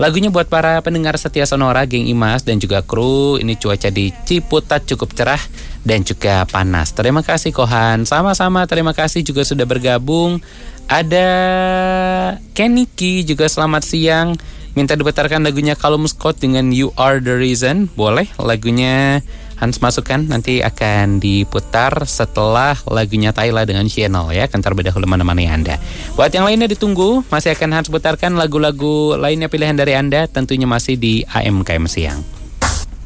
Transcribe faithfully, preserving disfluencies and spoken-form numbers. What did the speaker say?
Lagunya buat para pendengar setia Sonora, geng Imas dan juga kru. Ini cuaca di Ciputat cukup cerah dan juga panas. Terima kasih Kohan. Sama-sama, terima kasih juga sudah bergabung. Ada Keniki juga, selamat siang. Minta diputarkan lagunya Callum Scott dengan You Are The Reason. Boleh, lagunya Hans masukkan, nanti akan diputar setelah lagunya Tayla dengan Channel ya. Kan terlebih dahulu menemani Anda. Buat yang lainnya ditunggu, masih akan Hans putarkan lagu-lagu lainnya pilihan dari Anda, tentunya masih di A M K M Siang.